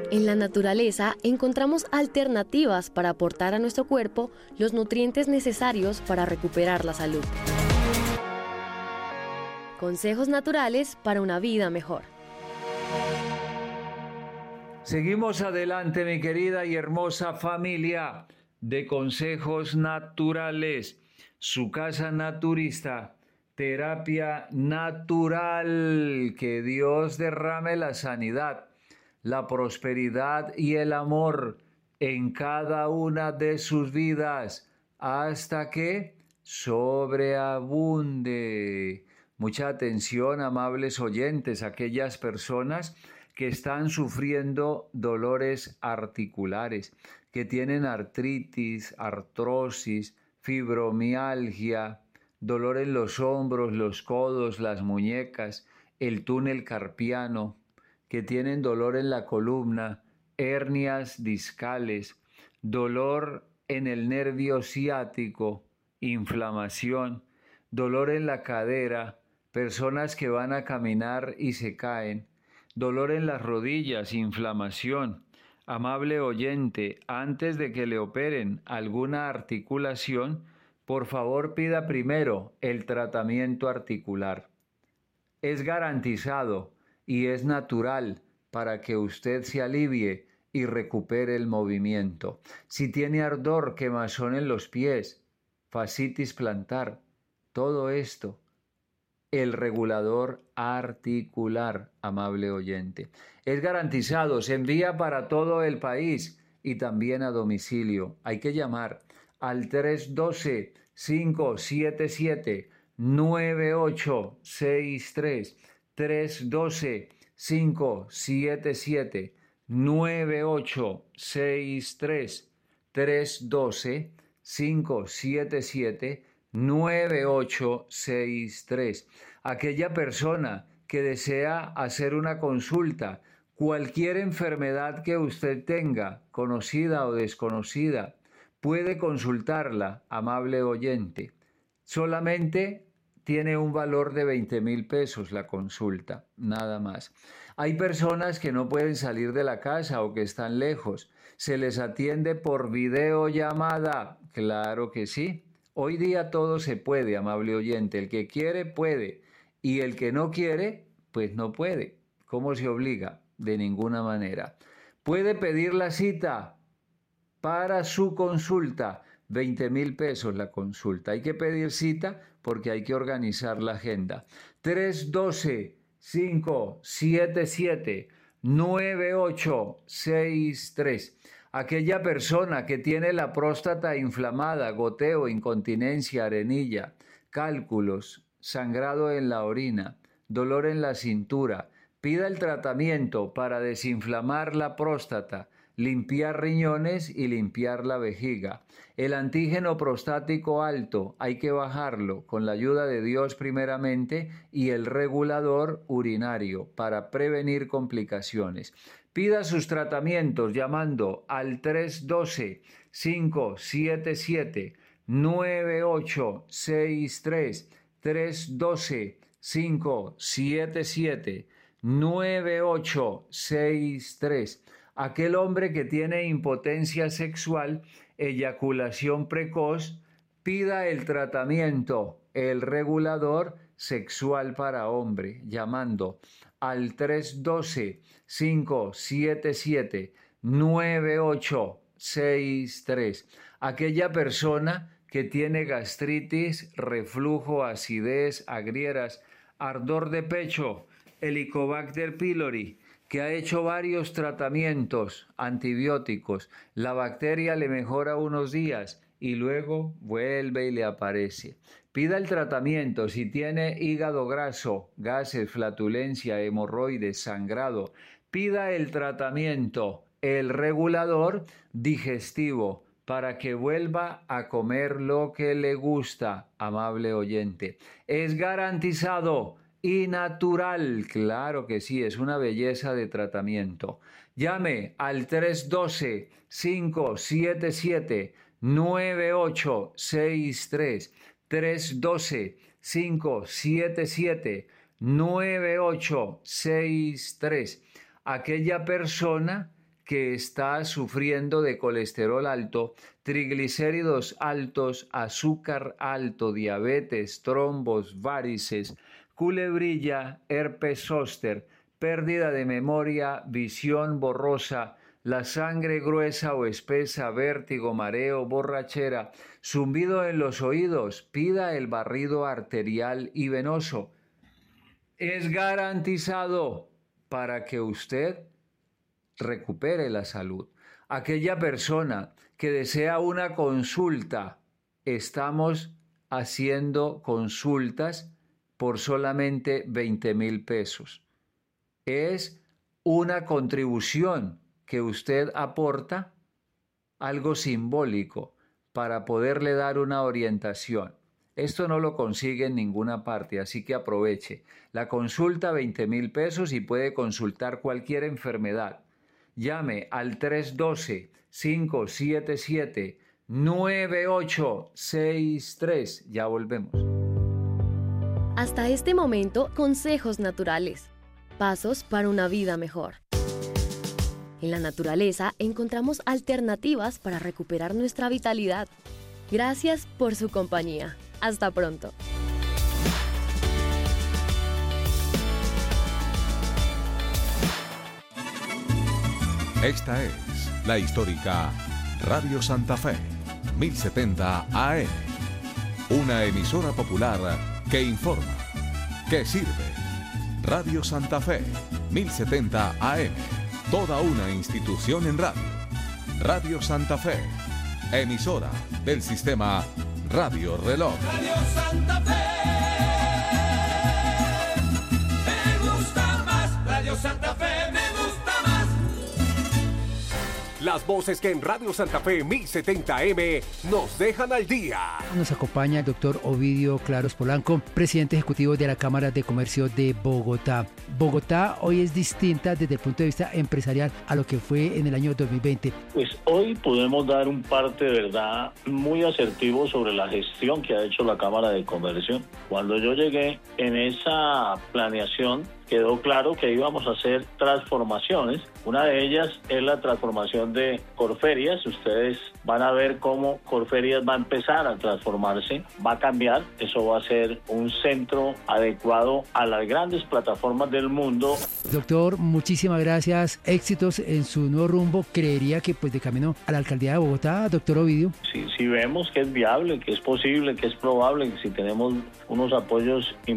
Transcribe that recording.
En la naturaleza encontramos alternativas para aportar a nuestro cuerpo los nutrientes necesarios para recuperar la salud. Consejos naturales para una vida mejor. Seguimos adelante, mi querida y hermosa familia de Consejos Naturales, su casa naturista, terapia natural. Que Dios derrame la sanidad, la prosperidad y el amor en cada una de sus vidas hasta que sobreabunde. Mucha atención, amables oyentes, aquellas personas que están sufriendo dolores articulares, que tienen artritis, artrosis, fibromialgia, dolor en los hombros, los codos, las muñecas, el túnel carpiano, que tienen dolor en la columna, hernias discales, dolor en el nervio ciático, inflamación, dolor en la cadera, personas que van a caminar y se caen, dolor en las rodillas, inflamación. Amable oyente, antes de que le operen alguna articulación, por favor pida primero el tratamiento articular. Es garantizado y es natural para que usted se alivie y recupere el movimiento. Si tiene ardor, quemazón en los pies, fascitis plantar, todo esto, el regulador articular, amable oyente. Es garantizado, se envía para todo el país y también a domicilio. Hay que llamar al 312-577-9863, 312-577-9863, 312-577-9863. Aquella persona que desea hacer una consulta, cualquier enfermedad que usted tenga, conocida o desconocida, puede consultarla, amable oyente. Solamente tiene un valor de 20,000 pesos la consulta, nada más. Hay personas que no pueden salir de la casa o que están lejos. ¿Se les atiende por videollamada? Claro que sí. Hoy día todo se puede, amable oyente. El que quiere, puede. Y el que no quiere, pues no puede. ¿Cómo se obliga? De ninguna manera. Puede pedir la cita para su consulta. 20,000 pesos la consulta. Hay que pedir cita porque hay que organizar la agenda. 312-577-9863. Aquella persona que tiene la próstata inflamada, goteo, incontinencia, arenilla, cálculos, sangrado en la orina, dolor en la cintura, pida el tratamiento para desinflamar la próstata, limpiar riñones y limpiar la vejiga. El antígeno prostático alto hay que bajarlo con la ayuda de Dios primeramente y el regulador urinario para prevenir complicaciones. Pida sus tratamientos llamando al 312-577-9863, 312-577-9863. Aquel hombre que tiene impotencia sexual, eyaculación precoz, pida el tratamiento, el regulador sexual para hombre, llamando al 312-577-9863. Aquella persona que tiene gastritis, reflujo, acidez, agrieras, ardor de pecho, Helicobacter pylori, que ha hecho varios tratamientos antibióticos, la bacteria le mejora unos días y luego vuelve y le aparece. Pida el tratamiento si tiene hígado graso, gases, flatulencia, hemorroides, sangrado. Pida el tratamiento, el regulador digestivo, para que vuelva a comer lo que le gusta, amable oyente. Es garantizado y natural, claro que sí, es una belleza de tratamiento. Llame al 312-577-9863, 312-577-9863. Aquella persona que está sufriendo de colesterol alto, triglicéridos altos, azúcar alto, diabetes, trombos, varices, culebrilla, herpes zóster, pérdida de memoria, visión borrosa, la sangre gruesa o espesa, vértigo, mareo, borrachera, zumbido en los oídos, pida el barrido arterial y venoso. Es garantizado para que usted recupere la salud. Aquella persona que desea una consulta, estamos haciendo consultas por solamente 20,000 pesos. Es una contribución que usted aporta, algo simbólico, para poderle dar una orientación. Esto no lo consigue en ninguna parte, así que aproveche. La consulta, 20,000 pesos, y puede consultar cualquier enfermedad. Llame al 312-577-9863. Ya volvemos. Hasta este momento, consejos naturales. Pasos para una vida mejor. En la naturaleza encontramos alternativas para recuperar nuestra vitalidad. Gracias por su compañía. Hasta pronto. Esta es la histórica Radio Santa Fe, 1070 AM. Una emisora popular que informa, que sirve. Radio Santa Fe, 1070 AM. Toda una institución en radio. Radio Santa Fe, emisora del sistema Radio Reloj. Radio Santa Fe, me gusta más. Radio Santa Fe, me gusta más. Las voces que en Radio Santa Fe 1070M nos dejan al día. Nos acompaña el doctor Ovidio Claros Polanco, presidente ejecutivo de la Cámara de Comercio de Bogotá. Bogotá hoy es distinta desde el punto de vista empresarial a lo que fue en el año 2020. Pues hoy podemos dar un parte de verdad muy asertivo sobre la gestión que ha hecho la Cámara de Comercio. Cuando yo llegué en esa planeación, quedó claro que íbamos a hacer transformaciones. Una de ellas es la transformación de Corferias. Ustedes van a ver cómo Corferias va a empezar a transformarse, va a cambiar. Eso va a ser un centro adecuado a las grandes plataformas del mundo. Doctor, muchísimas gracias. Éxitos en su nuevo rumbo. Creería que pues de camino a la alcaldía de Bogotá, doctor Ovidio. Si vemos que es viable, que es posible, que es probable, que si tenemos unos apoyos importantes